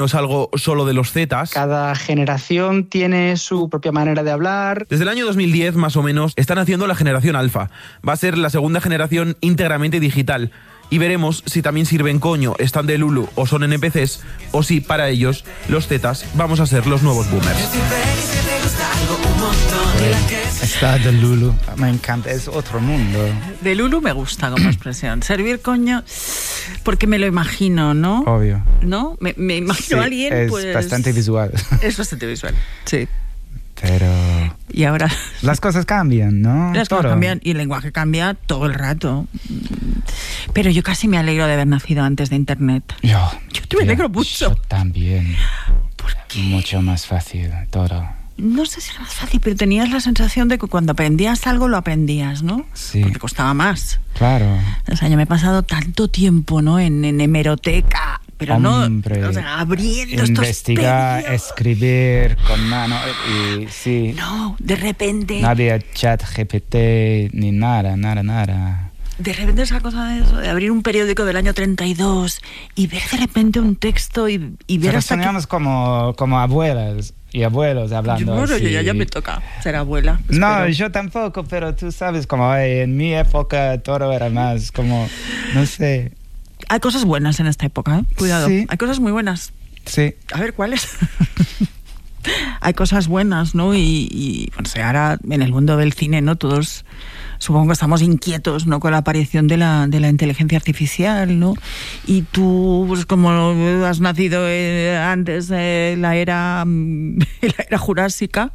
no es algo solo de los Zetas. Cada generación tiene su propia manera de hablar. Desde el año 2010, más o menos, están haciendo la generación alfa. Va a ser la segunda generación íntegramente digital. Y veremos si también sirven coño, están de Lulu o son NPCs, o si para ellos, los Zetas, vamos a ser los nuevos boomers. Está de Lulu, me encanta, es otro mundo. De Lulu me gusta como expresión. Servir coño, porque me lo imagino, ¿no? Obvio. ¿No? Me imagino a alguien, es pues... bastante visual. Es bastante visual, sí. Pero... Y ahora... Las cosas cambian, ¿no? Las cosas cambian y el lenguaje cambia todo el rato. Pero yo casi me alegro de haber nacido antes de Internet. Yo me alegro mucho. Yo también. ¿Por qué? Mucho más fácil todo. No sé si era más fácil, pero tenías la sensación de que cuando aprendías algo lo aprendías, ¿no? Sí. Porque costaba más. Claro. O sea, yo me he pasado tanto tiempo, ¿no? En hemeroteca, pero Hombre, no, o sea, abriendo investigar, estos pedidos. Escribir con mano y sí. No, de repente. No había chat GPT ni nada. De repente esa cosa de eso, de abrir un periódico del año 32 y ver de repente un texto y ver pero hasta soñamos como abuelas y abuelos hablando. Bueno, así. yo ya me toca ser abuela. No, espero. yo tampoco, pero tú sabes como en mi época todo era más como, no sé. Hay cosas buenas en esta época, ¿eh? Cuidado. Sí. Hay cosas muy buenas. Sí. A ver, ¿cuáles? Hay cosas buenas, ¿no? Y bueno, o sea, ahora en el mundo del cine, ¿no? Todos supongo que estamos inquietos, ¿no? Con la aparición de la inteligencia artificial, ¿no? Y tú, pues como has nacido antes de la era jurásica,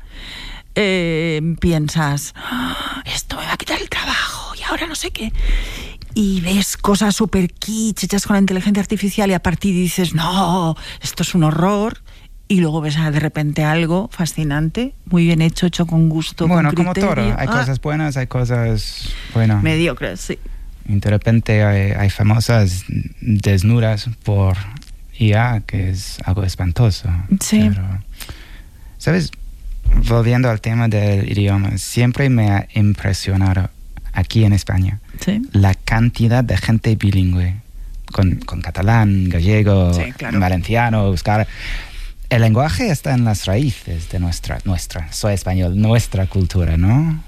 piensas, esto me va a quitar el trabajo y ahora no sé qué. Y ves cosas súper kitsch hechas con la inteligencia artificial y a partir dices, no, esto es un horror. Y luego ves de repente algo fascinante, muy bien hecho con gusto, bueno, con criterio. como todo, hay cosas buenas, hay cosas, bueno... mediocres, sí. Y de repente hay famosas desnudas por IA, que es algo espantoso. Sí. Pero, ¿sabes? Volviendo al tema del idioma, siempre me ha impresionado aquí en España, ¿sí?, la cantidad de gente bilingüe con catalán, gallego, sí, claro, valenciano, euskera. El lenguaje está en las raíces de nuestra, soy español, nuestra cultura, ¿no?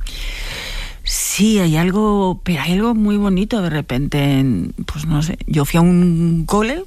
Sí, hay algo, pero hay algo muy bonito de repente. Pues no sé, yo fui a un cole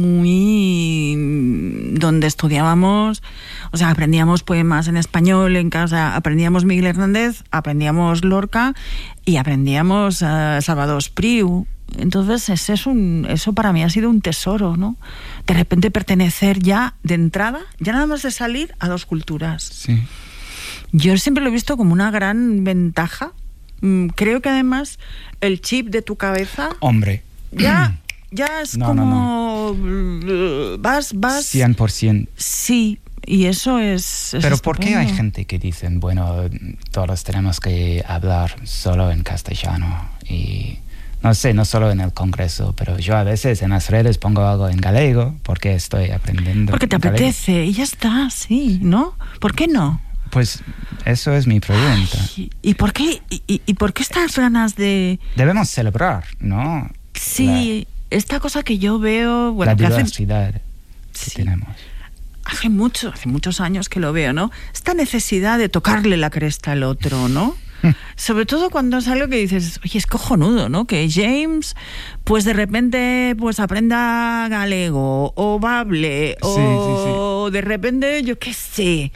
donde estudiábamos, o sea, aprendíamos poemas en español en casa, aprendíamos Miguel Hernández, aprendíamos Lorca y aprendíamos Salvador Espriu. Entonces eso para mí ha sido un tesoro, ¿no? De repente pertenecer ya de entrada, ya nada más de salir, a dos culturas. Sí. Yo siempre lo he visto como una gran ventaja. Creo que además el chip de tu cabeza... Hombre. Ya es no, como... No. Vas... 100%. Sí, y eso es Pero ¿por qué hay estupendo. gente que dicen, bueno, todos tenemos que hablar solo en castellano? Y no sé, no solo en el Congreso, pero yo a veces en las redes pongo algo en galego porque estoy aprendiendo. Porque te galego. apetece y ya está, sí, ¿no? ¿Por qué no? Pues eso es mi pregunta. Ay, ¿y por qué estas ganas de...? Debemos celebrar, ¿no? Sí, esta cosa que yo veo... Bueno, la que diversidad que sí, tenemos. Hace muchos años que lo veo, ¿no? Esta necesidad de tocarle la cresta al otro, ¿no? Sobre todo cuando es algo que dices, oye, es cojonudo, ¿no? Que James, pues de repente, pues aprenda galego, o bable, o de repente, yo qué sé,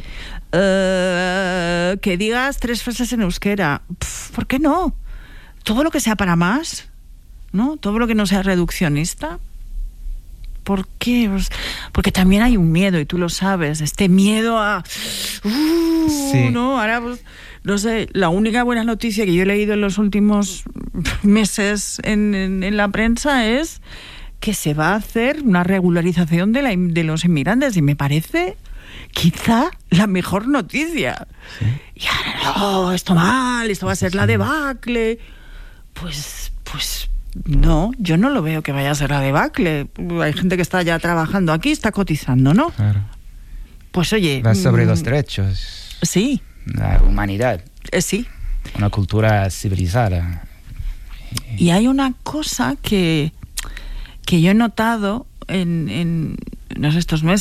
que digas 3 frases en euskera. ¿Por qué no? Todo lo que sea para más, ¿no? Todo lo que no sea reduccionista. ¿Por qué? Pues porque también hay un miedo, y tú lo sabes, este miedo a... sí. ¿no? Ahora, pues, no sé, la única buena noticia que yo he leído en los últimos meses en la prensa es que se va a hacer una regularización de los inmigrantes, y me parece quizá la mejor noticia. ¿Sí? Y ahora, no, esto mal, esto va a ser la debacle. Pues no, yo no lo veo que vaya a ser la debacle. Hay gente que está ya trabajando aquí, está cotizando, ¿no? Claro. Pues oye... Va sobre los derechos. Sí. La humanidad. Sí. Una cultura civilizada. Y hay una cosa que yo he notado menos estos meses.